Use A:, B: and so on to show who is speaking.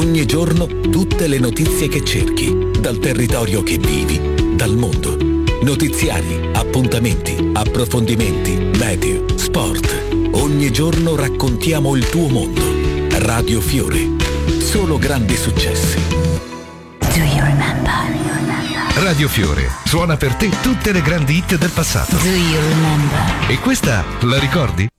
A: Ogni giorno tutte le notizie che cerchi, dal territorio che vivi, dal mondo. Notiziari, appuntamenti, approfondimenti, meteo, sport. Ogni giorno raccontiamo il tuo mondo. Radio Fiore. Solo grandi successi.
B: Do you remember?
C: Radio Fiore suona per te tutte le grandi hit del passato.
B: Do you remember?
C: E questa la ricordi?